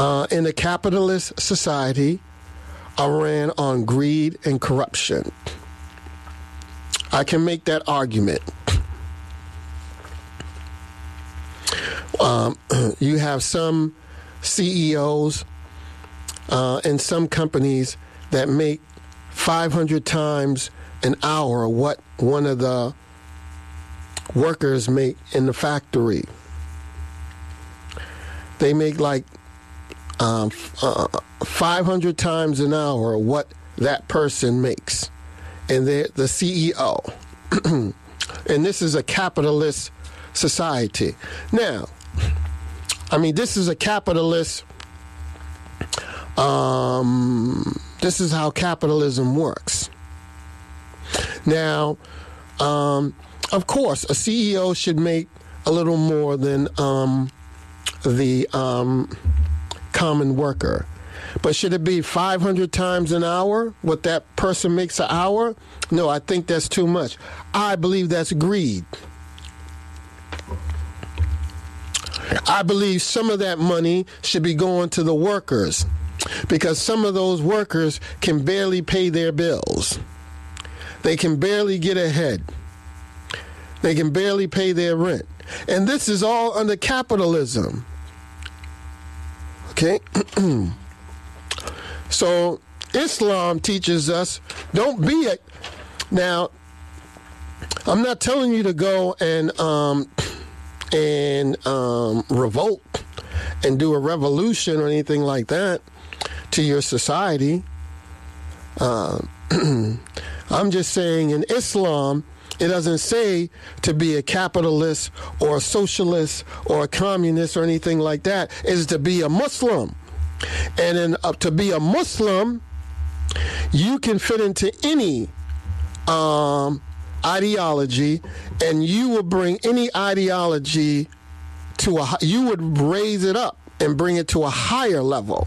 in a capitalist society are ran on greed and corruption. I can make that argument. You have some CEOs in some companies that make 500 times an hour what one of the workers make in the factory. They make like 500 times an hour what that person makes. And they're the CEO. And this is a capitalist society. Now, I mean, this is a capitalist, this is how capitalism works. Now, of course, a CEO should make a little more than the common worker. But should it be 500 times an hour, what that person makes an hour? No, I think that's too much. I believe that's greed. I believe some of that money should be going to the workers, because some of those workers can barely pay their bills. They can barely get ahead. They can barely pay their rent. And this is all under capitalism. Okay? So Islam teaches us, don't be it. Now, I'm not telling you to go and revolt and do a revolution or anything like that to your society. I'm just saying in Islam, it doesn't say to be a capitalist or a socialist or a communist or anything like that. It's to be a Muslim. And to be a Muslim, you can fit into any ideology, and you will bring any ideology to you would raise it up and bring it to a higher level.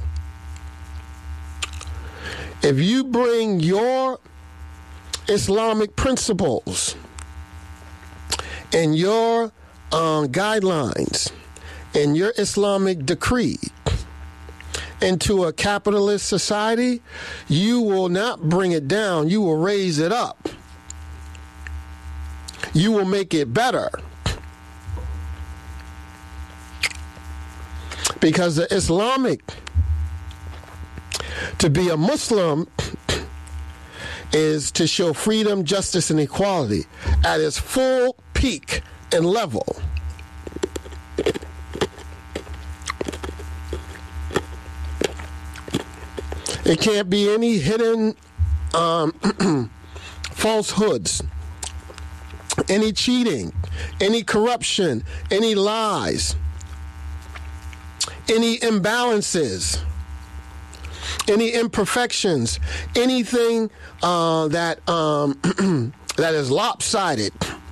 If you bring your Islamic principles and your guidelines and your Islamic decree into a capitalist society, you will not bring it down, you will raise it up. You will make it better. Because the Islamic, to be a Muslim is to show freedom, justice, and equality at its full peak and level. It can't be any hidden falsehoods, any cheating, any corruption, any lies, any imbalances, any imperfections, anything that that is lopsided.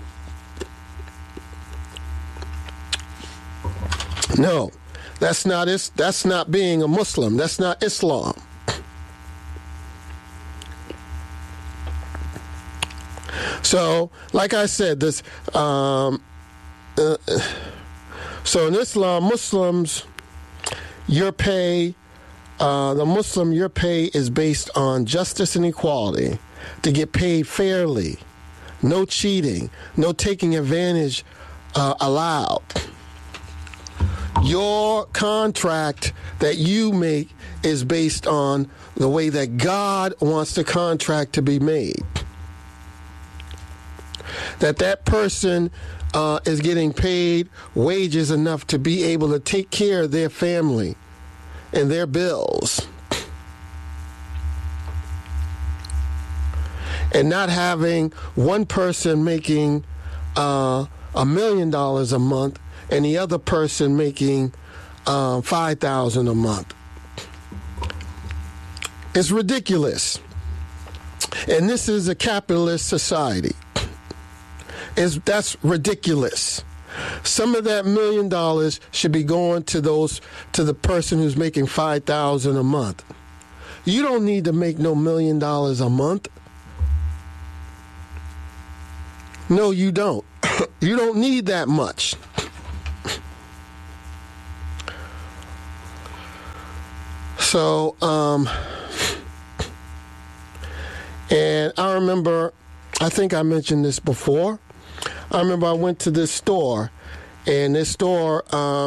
No, that's not being a Muslim. That's not Islam. So, like I said, this. So in Islam, Muslims, your pay. Your pay is based on justice and equality, to get paid fairly, no cheating, no taking advantage allowed. Your contract that you make is based on the way that God wants the contract to be made. That person is getting paid wages enough to be able to take care of their family and their bills, and not having one person making $1 million a month and the other person making $5,000 a month. It's ridiculous, and this is a capitalist society. That's ridiculous. Some of that $1 million should be going to the person who's making $5,000 a month. You don't need to make no $1 million a month. No, you don't. You don't need that much. So, and I remember, I think I mentioned this before. I remember I went to this store, and this store,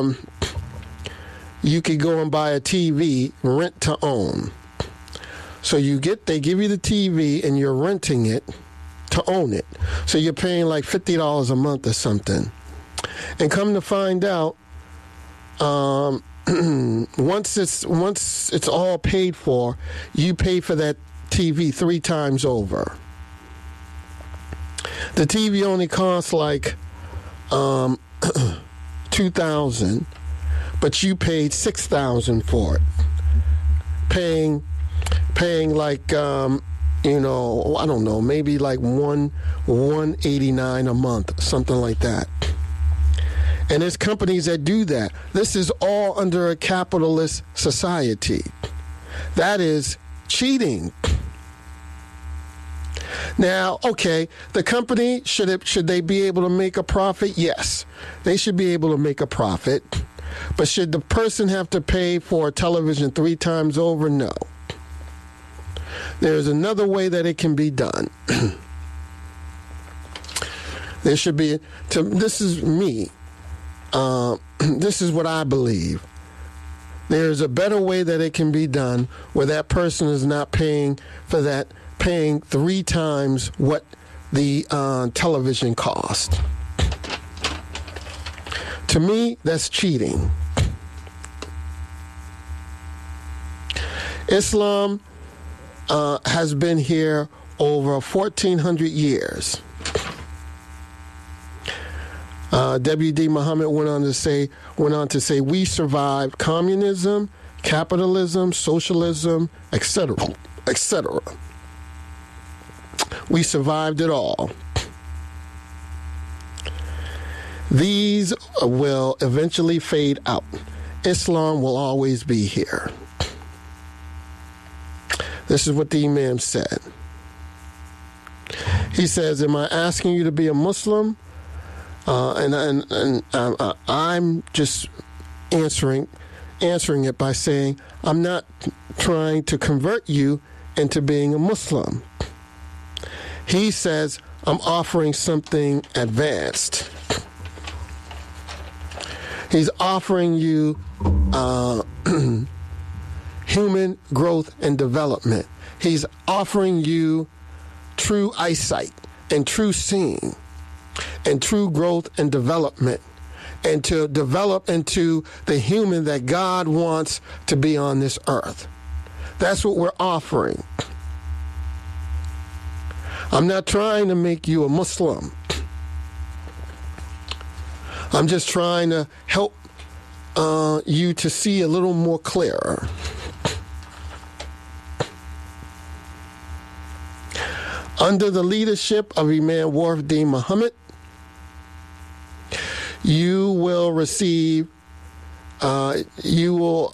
you could go and buy a TV, rent to own. So they give you the TV, and you're renting it to own it. So you're paying like $50 a month or something. And come to find out, once it's all paid for, you pay for that TV 3 times over. The TV only costs like $2,000, but you paid $6,000 for it. Paying like I don't know, maybe like $189 a month, something like that. And there's companies that do that. This is all under a capitalist society. That is cheating. Now, okay, the company, should they be able to make a profit? Yes, they should be able to make a profit. But should the person have to pay for a television 3 times over? No. There's another way that it can be done. There should be, this is me. This is what I believe. There's a better way that it can be done where that person is not paying for that, paying 3 times what the television cost. To me, that's cheating. Islam has been here over 1,400 years. W.D. Muhammad went on to say, we survived communism, capitalism, socialism, etc., etc. We survived it all. These will eventually fade out. Islam will always be here. This is what the Imam said. He says, am I asking you to be a Muslim? And I'm just answering it by saying, I'm not trying to convert you into being a Muslim. He says, I'm offering something advanced. He's offering you human growth and development. He's offering you true eyesight and true seeing and true growth and development, and to develop into the human that God wants to be on this earth. That's what we're offering. I'm not trying to make you a Muslim. I'm just trying to help you to see a little more clearer. Under the leadership of Imam Wharf-Deen Muhammad, you will receive, you will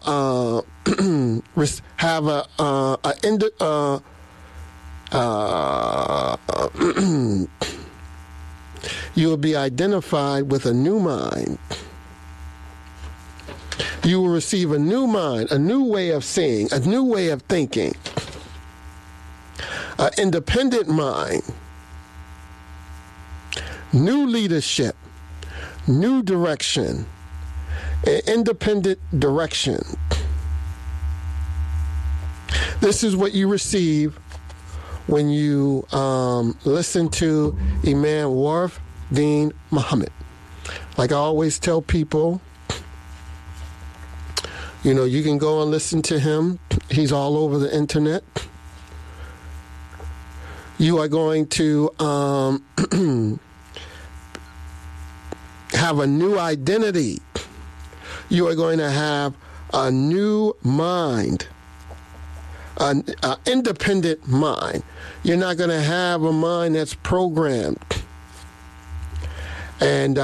have you will be identified with a new mind. You will receive a new mind, a new way of seeing, a new way of thinking, an independent mind, new leadership, new direction, an independent direction. This is what you receive when you listen to Imam Wharf-Deen Muhammad. Like I always tell people, you can go and listen to him. He's all over the internet. You are going to have a new identity. You are going to have a new mind, an independent mind. You're not going to have a mind that's programmed. And,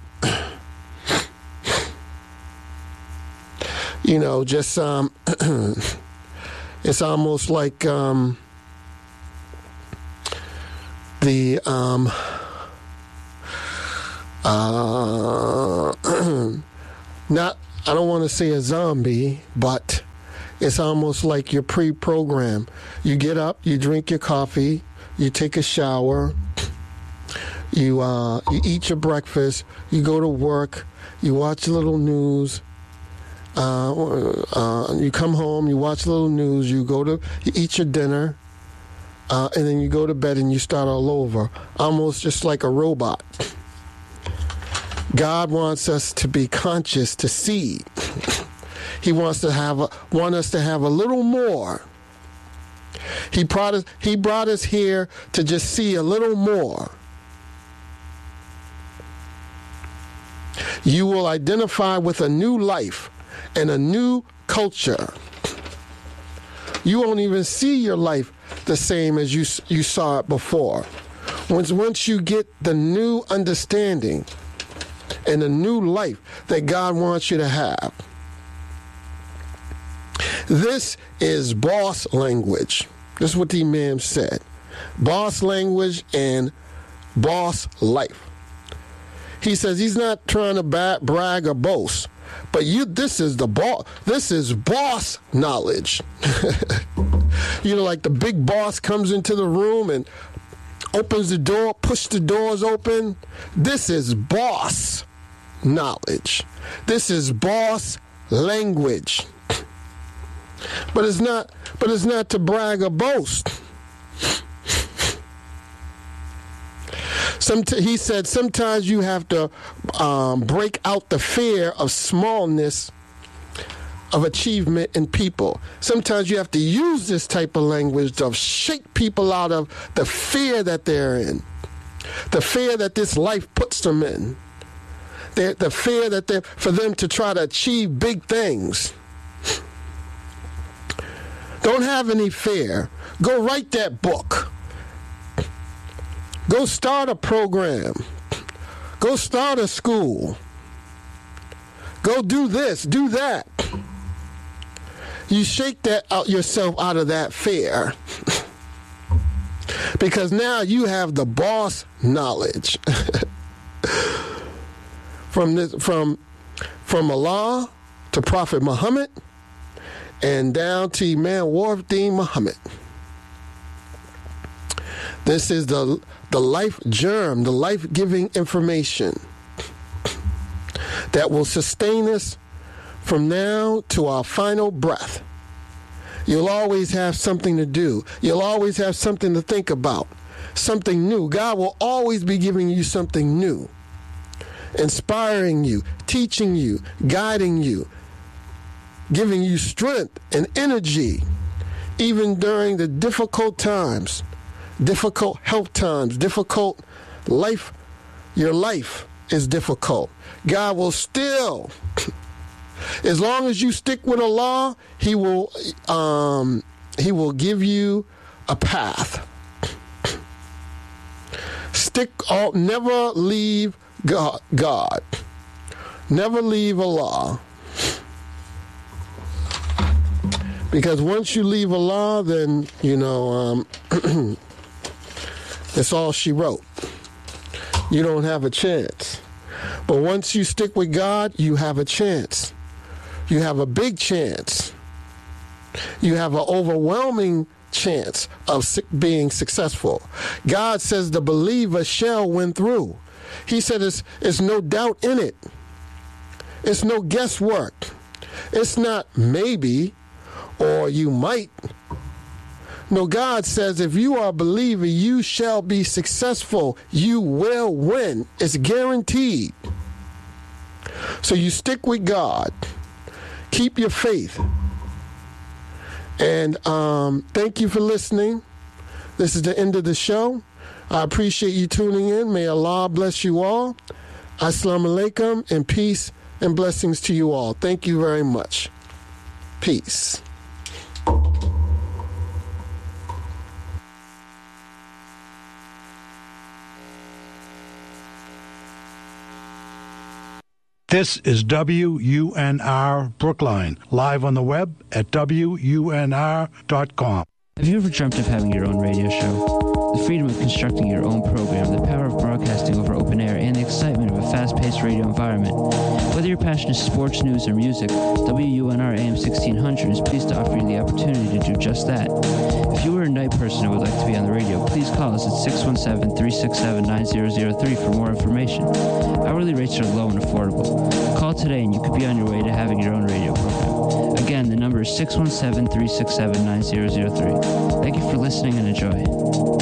just it's almost like not, I don't want to say a zombie, but It's almost like you're pre-programmed. You get up, you drink your coffee, you take a shower, you eat your breakfast, you go to work, you watch a little news, you come home, you watch a little news, you eat your dinner, and then you go to bed and you start all over, almost just like a robot. God wants us to be conscious, to see. He wants us to have a little more. He brought us here to just see a little more. You will identify with a new life and a new culture. You won't even see your life the same as you saw it before. Once you get the new understanding and the new life that God wants you to have. This is boss language. This is what the Imam said. Boss language and boss life. He says he's not trying to brag or boast, but this is boss knowledge. Like the big boss comes into the room and opens the door, push the doors open. This is boss knowledge. This is boss language. But it's not to brag or boast. He said sometimes you have to break out the fear of smallness of achievement in people. Sometimes you have to use this type of language to shake people out of the fear that they're in, the fear that this life puts them in, the fear that for them to try to achieve big things. Don't have any fear. Go write that book. Go start a program. Go start a school. Go do this, do that. You shake yourself out of that fear. Because now you have the boss knowledge. From Allah to Prophet Muhammad and down to Imam Wardeen Muhammad. This is the life germ, the life-giving information that will sustain us from now to our final breath. You'll always have something to do. You'll always have something to think about, something new. God will always be giving you something new, inspiring you, teaching you, guiding you, giving you strength and energy, even during the difficult times, difficult health times, difficult life. Your life is difficult. God will still, as long as you stick with Allah, He will give you a path. Never leave God. Never leave Allah. Because once you leave Allah, then, it's all she wrote. You don't have a chance. But once you stick with God, you have a chance. You have a big chance. You have an overwhelming chance of being successful. God says the believer shall win through. He said it's no doubt in it. It's no guesswork. It's not maybe or you might. No, God says if you are a believer, you shall be successful. You will win. It's guaranteed. So you stick with God. Keep your faith. And thank you for listening. This is the end of the show. I appreciate you tuning in. May Allah bless you all. Assalamu alaikum, and peace and blessings to you all. Thank you very much. Peace. This is WUNR Brookline, live on the web at WUNR.com. Have you ever dreamt of having your own radio show? The freedom of constructing your own program, the power of broadcasting over open air, and the excitement of a fast-paced radio environment. Whether your passion is sports, news, or music, WUNR AM 1600 is pleased to offer you the opportunity to do just that. If you are a night person who would like to be on the radio, please call us at 617-367-9003 for more information. Hourly rates are low and affordable. Call today and you could be on your way to having your own radio program. Again, the number is 617-367-9003. Thank you for listening and enjoy.